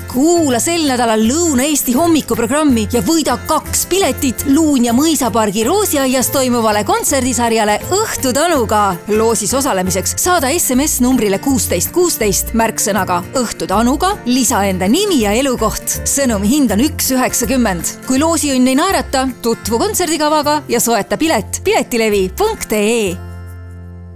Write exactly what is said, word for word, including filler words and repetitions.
Kuula sel nädalal Lõuna-Eesti hommikuprogrammi ja võida kaks piletit Luun ja mõisapargi Roosiaias toimuvale kontserdisarjale Õhtutanuga. Loosis osalemiseks saada S M S numbrile kuusteist kuusteist märksõnaga Õhtutanuga, lisa enda nimi ja elukoht. Sõnumi hind on üks üheksakümmend. Kui loosiõnn ei naerata, tutvu kontserdikavaga ja soeta pilet piletilevi punkt ee.